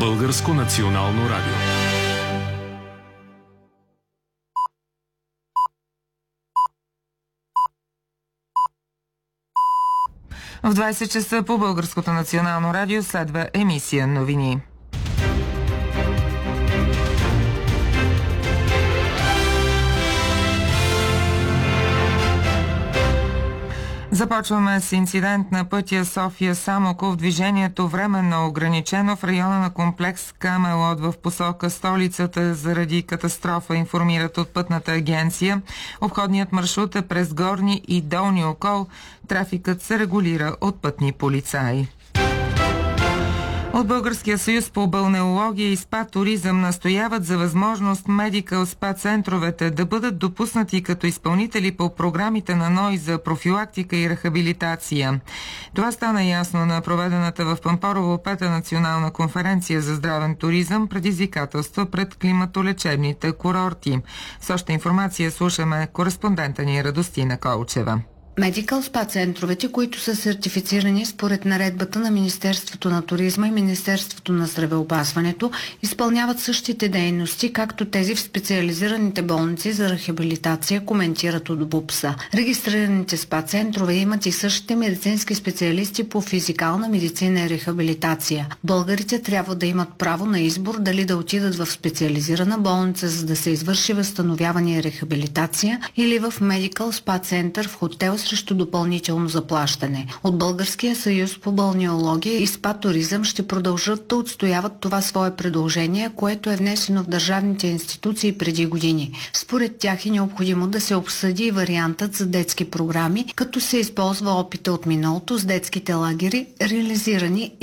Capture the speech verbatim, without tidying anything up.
Българско национално радио. В двайсет часа по Българското национално радио следва емисия новини. Започваме с инцидент на пътя София-Самоков. Движението временно ограничено в района на комплекс Камелот в посока столицата заради катастрофа, информират от Пътната агенция. Обходният маршрут е през Горни и Долни Окол. Трафикът се регулира от пътни полицаи. От Българския съюз по балнеология и спа туризъм настояват за възможност медикал спа центровете да бъдат допуснати като изпълнители по програмите на НОИ за профилактика и рехабилитация. Това стана ясно на проведената в Пампорово пета национална конференция за здравен туризъм, предизвикателства пред климатолечебните курорти. С още информация слушаме кореспондента ни Радостина Колчева. Медикал спа центровете, които са сертифицирани според наредбата на Министерството на туризма и Министерството на здравеопазването, изпълняват същите дейности, както тези в специализираните болници за рехабилитация, коментират от БУПСа. Регистрираните спа центрове имат и същите медицински специалисти по физикална медицина и рехабилитация. Българите трябва да имат право на избор дали да отидат в специализирана болница, за да се извърши възстановяване и рехабилитация, или в медикал спа център в хотел срещу допълнително заплащане. От Българския съюз по балнеология и спа туризъм ще продължат да отстояват това свое предложение, което е внесено в държавните институции преди години. Според тях е необходимо да се обсъди и вариантът за детски програми, като се използва опита от миналото с детските лагери, реализирани